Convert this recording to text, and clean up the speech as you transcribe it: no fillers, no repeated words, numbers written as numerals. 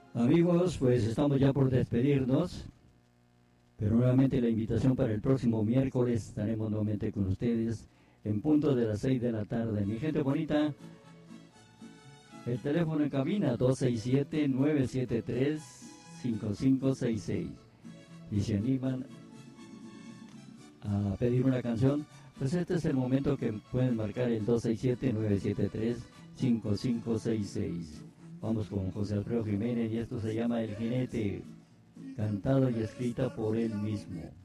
Amigos, pues estamos ya por despedirnos, pero nuevamente la invitación para el próximo miércoles estaremos nuevamente con ustedes en punto de las 6 de la tarde. Mi gente bonita, el teléfono en cabina 267-973-5566. Y se animan a pedir una canción, pues este es el momento que pueden marcar el 267-973-5566. Vamos con José Alfredo Jiménez y esto se llama El Jinete, cantado y escrita por él mismo.